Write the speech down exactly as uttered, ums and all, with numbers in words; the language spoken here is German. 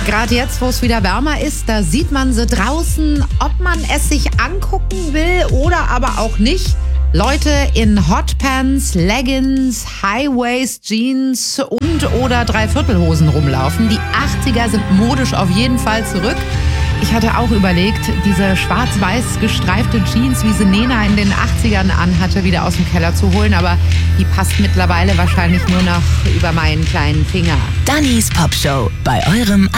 Gerade jetzt, wo es wieder wärmer ist, da sieht man sie draußen, ob man es sich angucken will oder aber auch nicht. Leute in Hotpants, Leggings, High-Waist, Jeans und oder Dreiviertelhosen rumlaufen. Die achtziger sind modisch auf jeden Fall zurück. Ich hatte auch überlegt, diese schwarz-weiß gestreifte Jeans, wie sie Nena in den achtzigern anhatte, wieder aus dem Keller zu holen. Aber die passt mittlerweile wahrscheinlich nur noch über meinen kleinen Finger. Dannys Popshow bei eurem